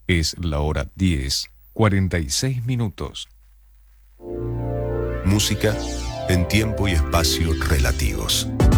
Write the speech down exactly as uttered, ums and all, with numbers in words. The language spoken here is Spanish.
Es la hora diez, cuarenta y seis minutos. Música en tiempo y espacio relativos.